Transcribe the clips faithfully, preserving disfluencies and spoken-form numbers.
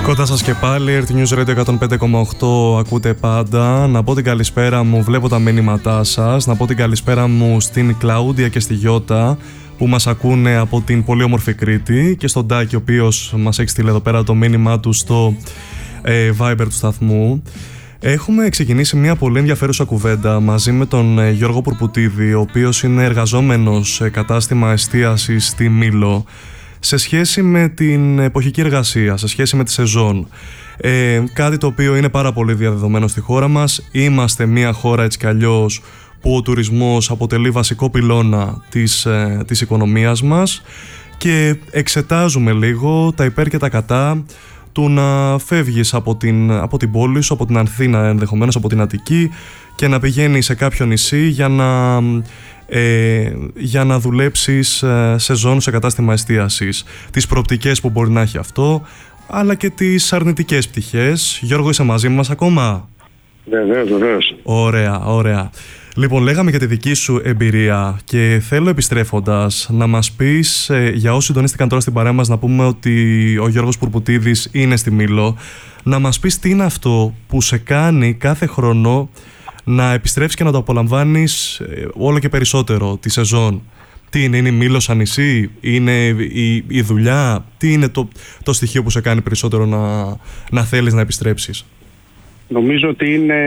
Κοντά σας και πάλι, Earth News Radio εκατόν πέντε κόμμα οκτώ, ακούτε πάντα. Να πω την καλησπέρα μου, βλέπω τα μήνυματά σας. Να πω την καλησπέρα μου στην Κλαούντια και στη Γιώτα που μας ακούνε από την πολύ όμορφη Κρήτη, και στον Τάκη, ο οποίος μας έχει στείλει εδώ πέρα το μήνυμά του στο ε, Viber του σταθμού. Έχουμε ξεκινήσει μια πολύ ενδιαφέρουσα κουβέντα μαζί με τον ε, Γιώργο Πουρπουτίδη, ο οποίος είναι εργαζόμενος σε κατάστημα εστίασης στη Μήλο, σε σχέση με την εποχική εργασία, σε σχέση με τη σεζόν. Ε, κάτι το οποίο είναι πάρα πολύ διαδεδομένο στη χώρα μας. Είμαστε μια χώρα έτσι κι αλλιώς που ο τουρισμός αποτελεί βασικό πυλώνα της, ε, της οικονομίας μας, και εξετάζουμε λίγο τα υπέρ και τα κατά του να φεύγεις από την, από την πόλη σου, από την Αθήνα, ενδεχομένως από την Αττική, και να πηγαίνεις σε κάποιο νησί για να... Ε, για να δουλέψεις ε, σεζόν σε κατάστημα εστίασης, τις προοπτικές που μπορεί να έχει αυτό, αλλά και τις αρνητικές πτυχές. Γιώργο, είσαι μαζί μας ακόμα? Βεβαίως, βεβαίως. Ωραία, ωραία. Λοιπόν, λέγαμε για τη δική σου εμπειρία και θέλω, επιστρέφοντας, να μας πεις, ε, για όσοι συντονίστηκαν τώρα στην παρέα μας, να πούμε ότι ο Γιώργος Πουρπουτίδης είναι στη Μήλο, να μας πεις τι είναι αυτό που σε κάνει κάθε χρόνο να επιστρέψεις και να το απολαμβάνεις όλο και περισσότερο τη σεζόν. Τι είναι, είναι η Μήλο σαν νησί, είναι η, η δουλειά, τι είναι το, το στοιχείο που σε κάνει περισσότερο να, να θέλεις να επιστρέψεις? Νομίζω ότι είναι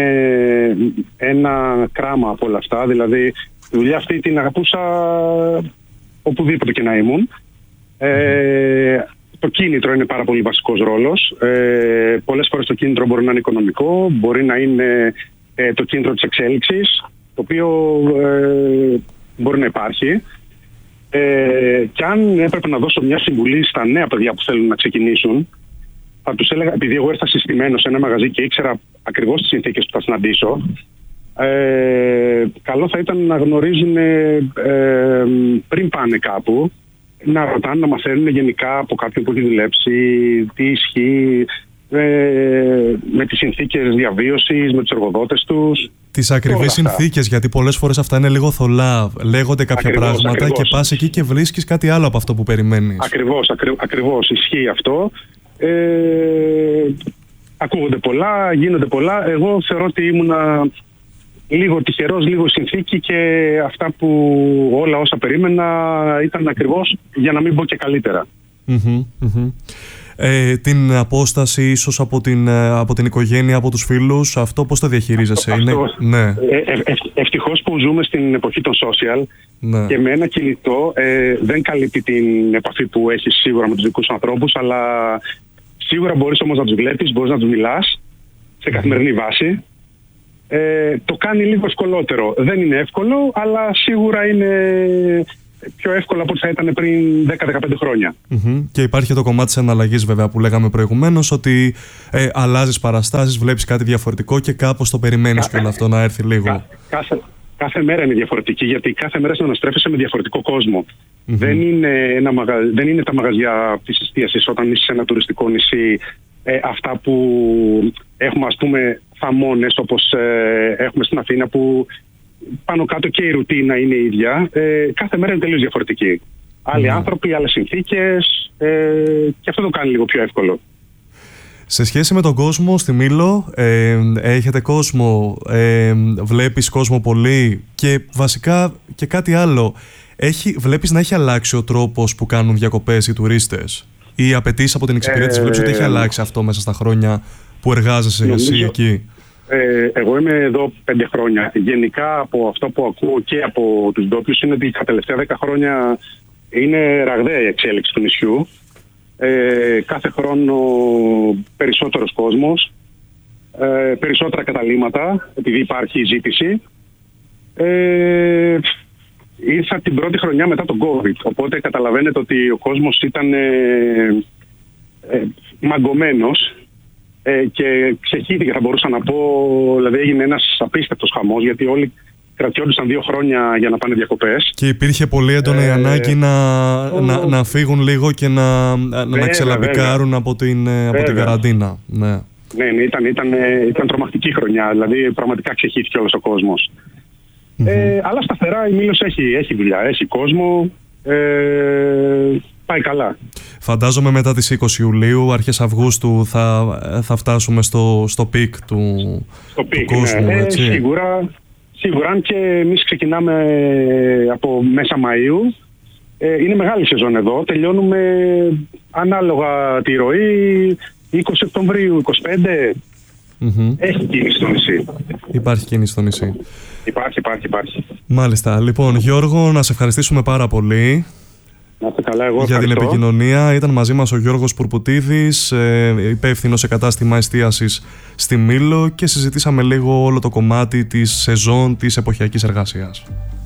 ένα κράμα από όλα αυτά. Δηλαδή, τη δουλειά αυτή την αγαπούσα οπουδήποτε και να ήμουν. Ε, το κίνητρο είναι πάρα πολύ βασικός ρόλος. Ε, πολλές φορές το κίνητρο μπορεί να είναι οικονομικό, μπορεί να είναι ε, το κίνητρο της εξέλιξης, το οποίο ε, μπορεί να υπάρχει. Ε, και αν έπρεπε να δώσω μια συμβουλή στα νέα παιδιά που θέλουν να ξεκινήσουν, θα τους έλεγα, επειδή εγώ ήρθα συστημένος σε ένα μαγαζί και ήξερα ακριβώς τις συνθήκες που θα συναντήσω, ε, καλό θα ήταν να γνωρίζουν ε, ε, πριν πάνε κάπου, να ρωτάνε, να μαθαίνουν γενικά από κάποιον που έχει δουλέψει, τι ισχύει ε, με τις συνθήκες διαβίωσης, με τους εργοδότες τους. Τις ακριβείς συνθήκες, γιατί πολλές φορές αυτά είναι λίγο θολά. Λέγονται κάποια ακριβώς, πράγματα ακριβώς. Και πας εκεί και βρίσκεις κάτι άλλο από αυτό που περιμένεις. Ακριβώς, ακρι, ακριβώς ισχύει αυτό. Ε, ακούγονται πολλά, γίνονται πολλά. Εγώ θεωρώ ότι ήμουνα λίγο τυχερός, λίγο συνθήκη, και αυτά που όλα όσα περίμενα ήταν ακριβώς, για να μην πω και καλύτερα. Mm-hmm, mm-hmm. Ε, την απόσταση ίσως από την, από την οικογένεια, από τους φίλους, αυτό πώς το διαχειρίζεσαι? Αυτό, είναι, αυτό, ναι. ε, ε, ε, ευτυχώς που ζούμε στην εποχή των social, ναι. Και με ένα κινητό ε, δεν καλύπτει την επαφή που έχεις σίγουρα με τους δικούς ανθρώπους, αλλά σίγουρα μπορείς όμως να τους βλέπεις, μπορείς να τους μιλάς σε καθημερινή βάση. Ε, το κάνει λίγο ευκολότερο. Δεν είναι εύκολο, αλλά σίγουρα είναι πιο εύκολο από ό,τι θα ήταν πριν δέκα με δεκαπέντε χρόνια. Mm-hmm. Και υπάρχει το κομμάτι της αναλλαγής, βέβαια, που λέγαμε προηγουμένως, ότι ε, αλλάζεις παραστάσεις, βλέπεις κάτι διαφορετικό και κάπως το περιμένεις και όλο αυτό να έρθει λίγο. Κα, κάθε, κάθε μέρα είναι διαφορετική, γιατί κάθε μέρα συναναστρέφεσαι με διαφορετικό κόσμο. Mm-hmm. Δεν, είναι ένα μαγα... δεν είναι τα μαγαζιά της εστίασης όταν είσαι σε ένα τουριστικό νησί, ε, αυτά που έχουμε, ας πούμε, θαμώνες όπως ε, έχουμε στην Αθήνα, που πάνω κάτω και η ρουτίνα είναι η ίδια. Ε, κάθε μέρα είναι τελείως διαφορετική. Άλλοι mm. άνθρωποι, άλλες συνθήκες, ε, και αυτό το κάνει λίγο πιο εύκολο. Σε σχέση με τον κόσμο στη Μήλο, ε, έχετε κόσμο, ε, βλέπεις κόσμο πολύ, και βασικά και κάτι άλλο, έχει, βλέπεις να έχει αλλάξει ο τρόπος που κάνουν διακοπές οι τουρίστες? Ή οι απαιτήσεις από την εξυπηρέτηση, ε, βλέπεις ότι έχει αλλάξει αυτό μέσα στα χρόνια που εργάζεσαι νομίζω, εσύ εκεί? Ε, εγώ είμαι εδώ πέντε χρόνια. Γενικά από αυτό που ακούω και από τους ντόπιους είναι ότι τα τελευταία δέκα χρόνια είναι ραγδαία η εξέλιξη του νησιού. Ε, κάθε χρόνο περισσότερος κόσμος, ε, περισσότερα καταλύματα, επειδή υπάρχει ζήτηση. Ε, ήρθα την πρώτη χρονιά μετά τον COVID, οπότε καταλαβαίνετε ότι ο κόσμος ήταν ε, ε, μαγκωμένος. Ε, και ξεχύθηκε, θα μπορούσα να πω, δηλαδή έγινε ένας απίστευτος χαμός, γιατί όλοι κρατιόντουσαν δύο χρόνια για να πάνε διακοπές. Και υπήρχε πολύ έντονη ε, ανάγκη να, ο... να, να φύγουν λίγο και να, βέβαια, να ξελαμπικάρουν από την, από την καραντίνα. Ναι, ναι, ναι ήταν, ήταν, ήταν τρομακτική χρονιά, δηλαδή πραγματικά ξεχύθηκε όλος ο κόσμος. Mm-hmm. Ε, αλλά σταθερά η Μήλος έχει, έχει δουλειά, έχει κόσμο. Ε, πάει καλά. Φαντάζομαι μετά τις είκοσι Ιουλίου, αρχές Αυγούστου θα, θα φτάσουμε στο, στο πικ του, στο του πικ, κόσμου, ναι. έτσι. Ε, σίγουρα, σίγουρα, αν και εμείς ξεκινάμε από μέσα Μαΐου, ε, είναι μεγάλη σεζόν εδώ, τελειώνουμε ανάλογα τη ροή είκοσι Οκτωβρίου, είκοσι πέντε. Mm-hmm. Έχει κίνηση στο νησί. Υπάρχει κίνηση στο νησί. Υπάρχει, υπάρχει, υπάρχει. Μάλιστα. Λοιπόν, Γιώργο, να σε ευχαριστήσουμε πάρα πολύ. Να είστε καλά, εγώ για ευχαριστώ. την επικοινωνία. Ήταν μαζί μας ο Γιώργος Πουρπουτίδης, υπεύθυνος σε κατάστημα εστίασης στη Μήλο, και συζητήσαμε λίγο όλο το κομμάτι της σεζόν της εποχιακής εργασίας.